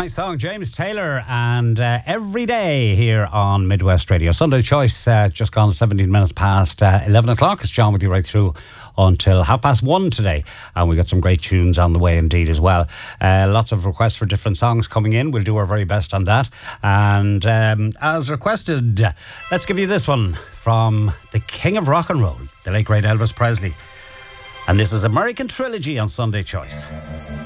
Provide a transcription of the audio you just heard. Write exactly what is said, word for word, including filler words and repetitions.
Nice song, James Taylor, and uh, every day here on Midwest Radio. Sunday Choice, uh, just gone seventeen minutes past uh, eleven o'clock. It's John with you right through until half past one today. And we got some great tunes on the way indeed as well. Uh, lots of requests for different songs coming in. We'll do our very best on that. And um, as requested, let's give you this one from the King of Rock and Roll, the late great Elvis Presley. And this is American Trilogy on Sunday Choice.